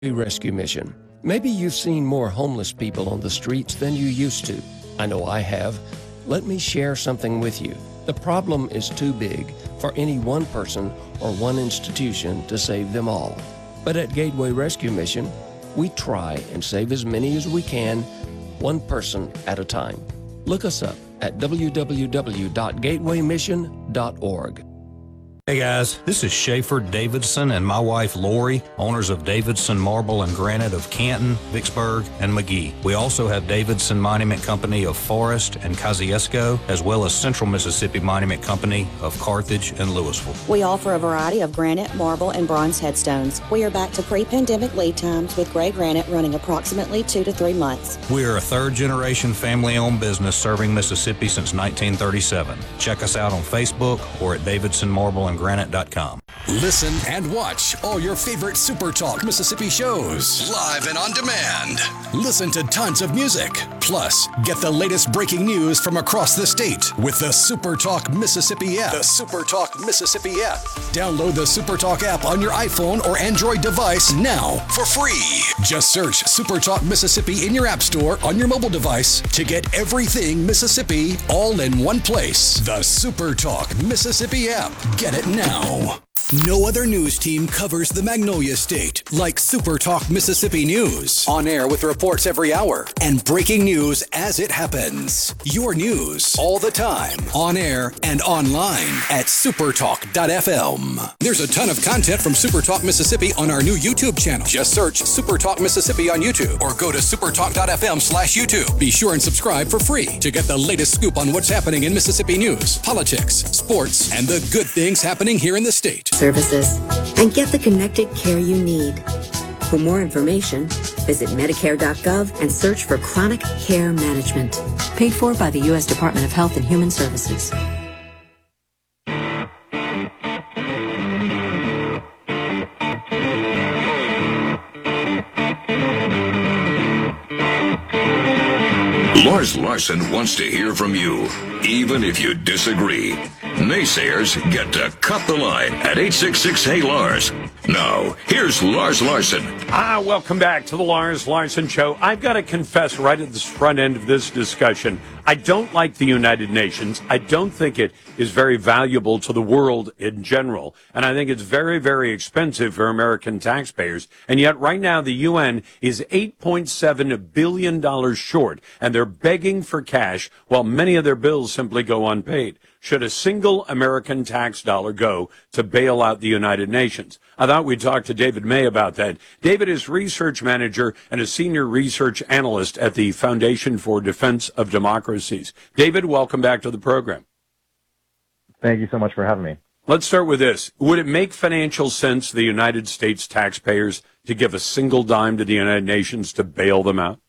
Rescue Mission. Maybe you've seen more homeless people on the streets than you used to. I know I have. Let me share something with you. The problem is too big for any one person or one institution to save them all. But at Gateway Rescue Mission, we try and save as many as we can, one person at a time. Look us up at www.gatewaymission.org. Hey guys, this is Schaefer Davidson and my wife Lori, owners of Davidson Marble and Granite of Canton, Vicksburg, and McGee. We also have Davidson Monument Company of Forest and Kosciuszko, as well as Central Mississippi Monument Company of Carthage and Louisville. We offer a variety of granite, marble, and bronze headstones. We are back to pre-pandemic lead times with gray granite running approximately 2 to 3 months. We are a third-generation family-owned business serving Mississippi since 1937. Check us out on Facebook or at davidsonmarbleandgranite.com. Listen and watch all your favorite Super Talk Mississippi shows live and on demand. Listen to tons of music. Plus, get the latest breaking news from across the state with the Super Talk Mississippi app. The Super Talk Mississippi app. Download the Super Talk app on your iPhone or Android device now for free. Just search Super Talk Mississippi in your app store on your mobile device to get everything Mississippi all in one place. The Super Talk Mississippi app. Get it now. No other news team covers the Magnolia State like Super Talk Mississippi News. On air with reports every hour and breaking news as it happens. Your news all the time. On air and online at supertalk.fm. There's a ton of content from Super Talk Mississippi on our new YouTube channel. Just search Super Talk Mississippi on YouTube or go to supertalk.fm/YouTube. Be sure and subscribe for free to get the latest scoop on what's happening in Mississippi news, politics, sports, and the good things happening here in the state. Services and get the connected care you need. For more information, visit Medicare.gov and search for Chronic Care Management. Paid for by the U.S. Department of Health and Human Services. Lars Larson wants to hear from you, even if you disagree. Naysayers get to cut the line at 866-HEY-LARS. Now, here's Lars Larson. Welcome back to the Lars Larson Show. I've got to confess right at the front end of this discussion, I don't like the United Nations. I don't think it is very valuable to the world in general. And I think it's very, very expensive for American taxpayers. And yet right now the UN is $8.7 billion short, and they're begging for cash while many of their bills simply go unpaid. Should a single American tax dollar go to bail out the United Nations? I thought we'd talk to David May about that. David is research manager and a senior research analyst at the Foundation for Defense of Democracies. David, welcome back to the program. Thank you so much for having me. Let's start with this. Would it make financial sense to the United States taxpayers to give a single dime to the United Nations to bail them out?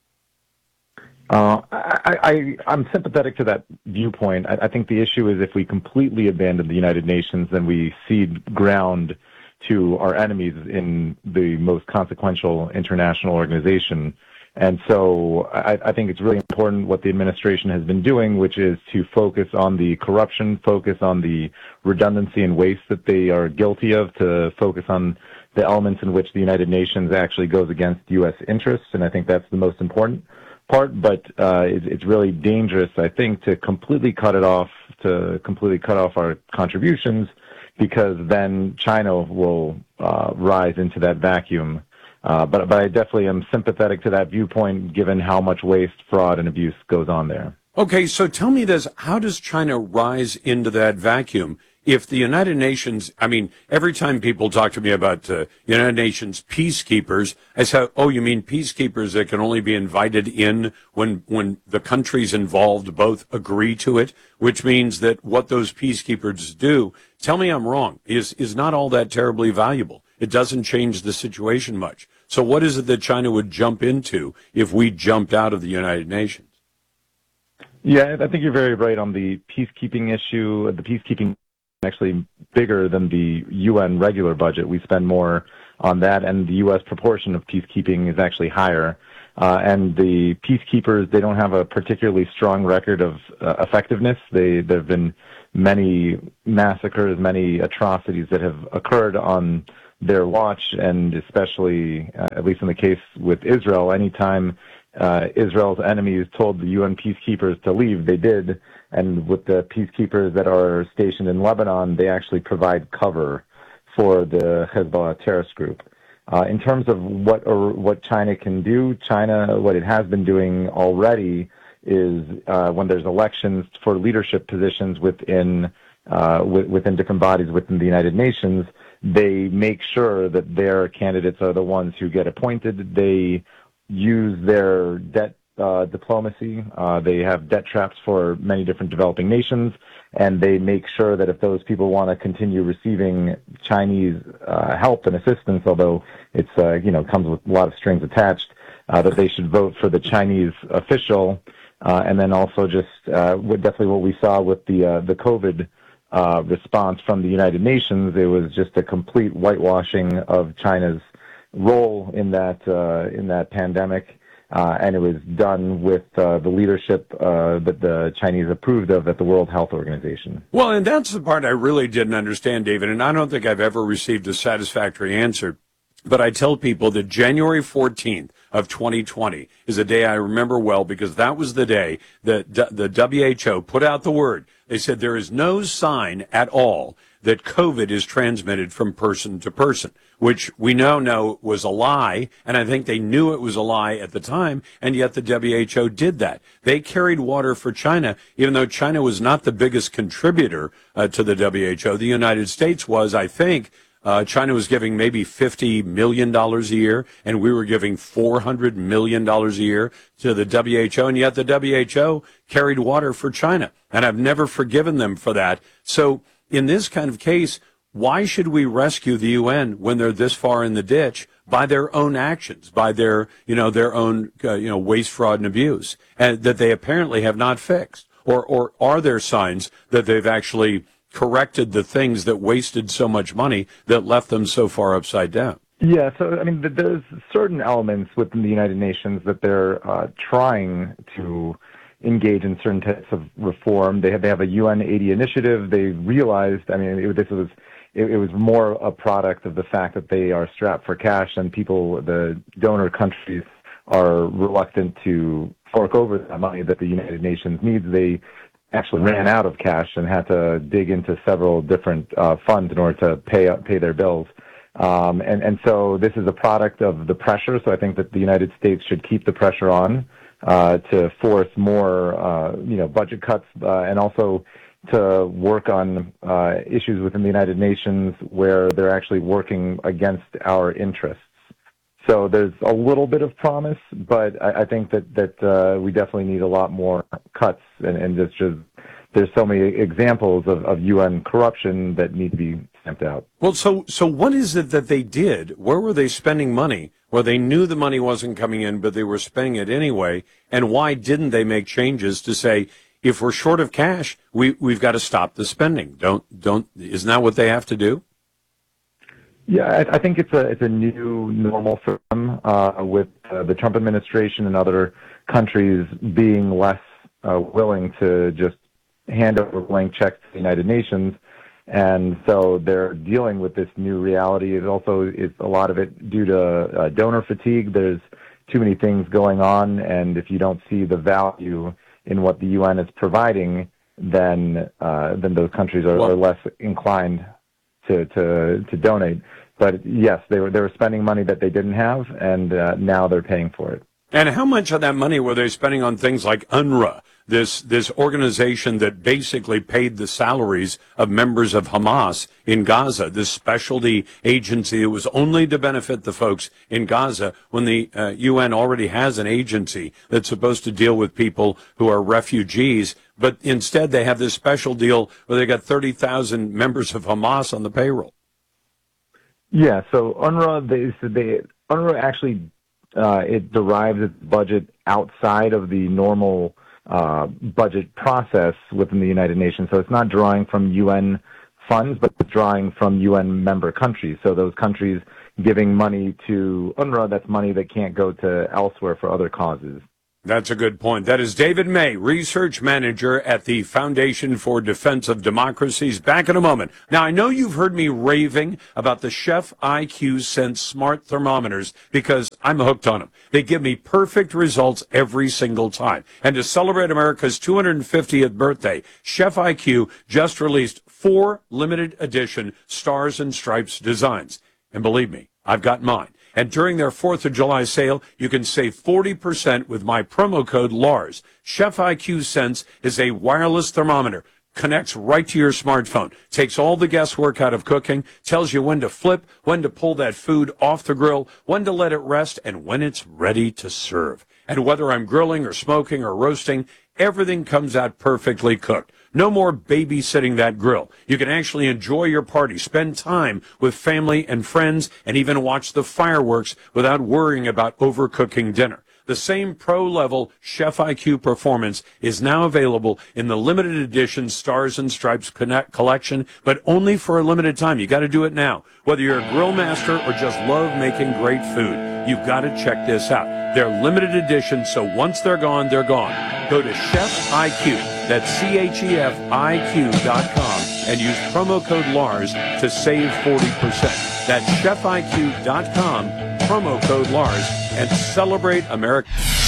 I'm sympathetic to that viewpoint. I think the issue is if we completely abandon the United Nations, then we cede ground to our enemies in the most consequential international organization. And so I think it's really important what the administration has been doing, which is to focus on the corruption, focus on the redundancy and waste that they are guilty of, to focus on the elements in which the United Nations actually goes against U.S. interests. And I think that's the most important part, but it's really dangerous, I think, to completely cut off our contributions, because then China will rise into that vacuum. But I definitely am sympathetic to that viewpoint, given how much waste, fraud, and abuse goes on there. Okay, so tell me this. How does China rise into that vacuum? If the United Nations, I mean, every time people talk to me about United Nations peacekeepers, I say, oh, you mean peacekeepers that can only be invited in when the countries involved both agree to it, which means that what those peacekeepers do, tell me I'm wrong, is not all that terribly valuable. It doesn't change the situation much. So what is it that China would jump into if we jumped out of the United Nations? Yeah, I think you're very right on the peacekeeping issue. The peacekeeping actually bigger than the UN regular budget. We spend more on that, and the U.S. proportion of peacekeeping is actually higher. And the peacekeepers, they don't have a particularly strong record of effectiveness. There have been many massacres, many atrocities that have occurred on their watch, and especially, at least in the case with Israel, anytime Israel's enemies told the UN peacekeepers to leave, they did. And with the peacekeepers that are stationed in Lebanon, they actually provide cover for the Hezbollah terrorist group. In terms of what China can do, China, what it has been doing already is when there's elections for leadership positions within different bodies within the United Nations, they make sure that their candidates are the ones who get appointed. They use their debt diplomacy. They have debt traps for many different developing nations, and they make sure that if those people want to continue receiving Chinese help and assistance, although it's comes with a lot of strings attached, that they should vote for the Chinese official. And then also just definitely what we saw with the COVID response from the United Nations, it was just a complete whitewashing of China's role in that pandemic. And it was done with the leadership that the Chinese approved of at the World Health Organization. Well, and that's the part I really didn't understand, David, and I don't think I've ever received a satisfactory answer. But I tell people that January 14th of 2020 is a day I remember well, because that was the day that the WHO put out the word. They said there is no sign at all that COVID is transmitted from person to person, which we now know was a lie, and I think they knew it was a lie at the time, and yet the WHO did that. They carried water for China, even though China was not the biggest contributor to the WHO. The United States was, I think. China was giving maybe $50 million a year, and we were giving $400 million a year to the WHO, and yet the WHO carried water for China, and I've never forgiven them for that. So in this kind of case, why should we rescue the UN when they're this far in the ditch by their own actions, by their own waste, fraud, and abuse, and that they apparently have not fixed? Or are there signs that they've actually corrected the things that wasted so much money that left them so far upside down? Yeah, so, I mean, there's certain elements within the United Nations that they're trying to engage in certain types of reform. They have a UN 80 initiative. They realized, I mean, it was more a product of the fact that they are strapped for cash, and the donor countries are reluctant to fork over that money that the United Nations needs. They actually ran out of cash and had to dig into several different funds in order to pay their bills. And so this is a product of the pressure. So I think that the United States should keep the pressure on to force more, budget cuts, and also to work on issues within the United Nations where they're actually working against our interests. So there's a little bit of promise, but I think that we definitely need a lot more cuts, and there's so many examples of UN corruption that need to be stamped out. Well, so what is it that they did? Where were they spending money? Well, they knew the money wasn't coming in, but they were spending it anyway. And why didn't they make changes to say, if we're short of cash, we've got to stop the spending? Isn't that what they have to do? Yeah, I think it's a new normal for them, with the Trump administration and other countries being less willing to just hand over blank checks to the United Nations. And so they're dealing with this new reality. It's a lot of it due to donor fatigue. There's too many things going on, and if you don't see the value in what the UN is providing, then those countries are less inclined to donate. But yes, they were spending money that they didn't have, and now they're paying for it. And how much of that money were they spending on things like UNRWA, this organization that basically paid the salaries of members of Hamas in Gaza, this specialty agency that was only to benefit the folks in Gaza, when the UN already has an agency that's supposed to deal with people who are refugees, but instead they have this special deal where they got 30,000 members of Hamas on the payroll. Yeah, so UNRWA actually it derives its budget outside of the normal budget process within the United Nations. So it's not drawing from UN funds, but it's drawing from UN member countries. So those countries giving money to UNRWA, that's money that can't go to elsewhere for other causes. That's a good point. That is David May, research manager at the Foundation for Defense of Democracies. Back in a moment. Now, I know you've heard me raving about the Chef IQ Sense smart thermometers because I'm hooked on them. They give me perfect results every single time. And to celebrate America's 250th birthday, Chef IQ just released 4 limited edition Stars and Stripes designs. And believe me, I've got mine. And during their 4th of July sale, you can save 40% with my promo code LARS. Chef IQ Sense is a wireless thermometer. Connects right to your smartphone. Takes all the guesswork out of cooking. Tells you when to flip, when to pull that food off the grill, when to let it rest, and when it's ready to serve. And whether I'm grilling or smoking or roasting, everything comes out perfectly cooked. No more babysitting that grill. You can actually enjoy your party, spend time with family and friends, and even watch the fireworks without worrying about overcooking dinner. The same pro-level Chef IQ performance is now available in the limited edition Stars and Stripes collection, but only for a limited time. You got to do it now. Whether you're a grill master or just love making great food, you've got to check this out. They're limited edition, so once they're gone, they're gone. Go to Chef IQ, that's CHEFIQ.com, and use promo code LARS to save 40%. That's ChefIQ.com, promo code LARS, and celebrate America.